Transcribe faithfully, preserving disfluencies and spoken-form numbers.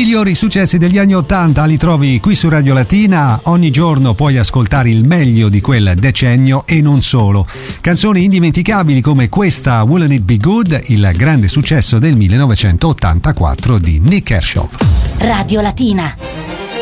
migliori successi degli anni ottanta li trovi qui su Radio Latina. Ogni giorno puoi ascoltare il meglio di quel decennio e non solo. Canzoni indimenticabili come questa Wouldn't It Be Good, il grande successo del millenovecentottantaquattro di Nick Kershaw. Radio Latina.